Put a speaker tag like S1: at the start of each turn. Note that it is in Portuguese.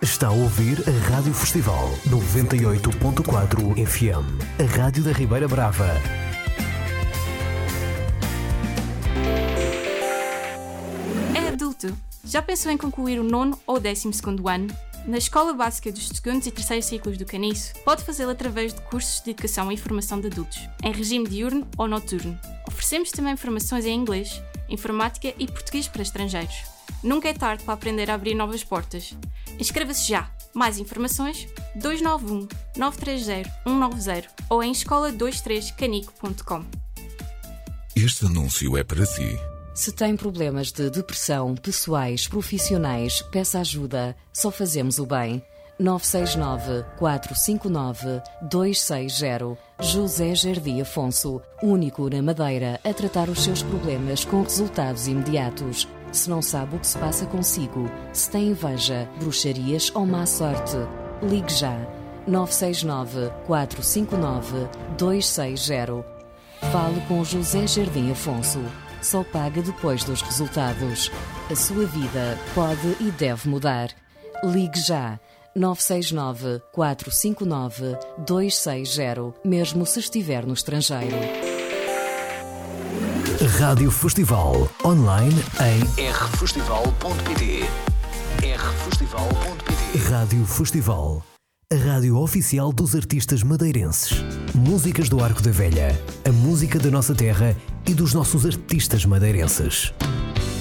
S1: Está a ouvir a Rádio Festival 98.4 FM, a Rádio da Ribeira Brava.
S2: É adulto. Já pensou em concluir o 9º ou 12º ano? Na Escola Básica dos 2º e 3º ciclos do Caniço, pode fazê-lo através de cursos de educação e formação de adultos, em regime diurno ou noturno. Oferecemos também formações em inglês, informática e português para estrangeiros. Nunca é tarde para aprender a abrir novas portas. Inscreva-se já! Mais informações 291 930 190 ou em escola23canico.com.
S3: Este anúncio é para si.
S4: Se tem problemas de depressão, pessoais, profissionais, peça ajuda. Só fazemos o bem. 969-459-260. José Jardim Afonso, único na Madeira a tratar os seus problemas com resultados imediatos. Se não sabe o que se passa consigo, se tem inveja, bruxarias ou má sorte, ligue já. 969-459-260. Fale com José Jardim Afonso. Só paga depois dos resultados. A sua vida pode e deve mudar. Ligue já. 969-459-260, mesmo se estiver no estrangeiro.
S1: Rádio Festival, online em
S5: rfestival.pt. rfestival.pt.
S1: Rádio Festival, a rádio oficial dos artistas madeirenses. Músicas do Arco da Velha, a música da nossa terra e dos nossos artistas madeirenses.